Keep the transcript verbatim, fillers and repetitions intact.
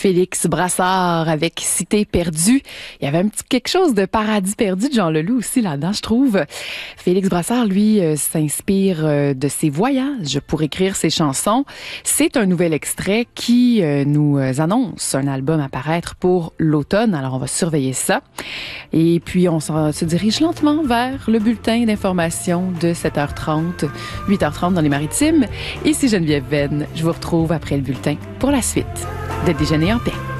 Félix Brassard avec Cité perdue. Il y avait un petit quelque chose de Paradis perdu de Jean Leloup aussi là-dedans, je trouve. Félix Brassard, lui, euh, s'inspire euh, de ses voyages pour écrire ses chansons. C'est un nouvel extrait qui euh, nous annonce un album à paraître pour l'automne. Alors, on va surveiller ça. Et puis, on se dirige lentement vers le bulletin d'information de sept heures trente, huit heures trente dans les Maritimes. Ici Geneviève Venn. Je vous retrouve après le bulletin pour la suite de Déjeuner en paix.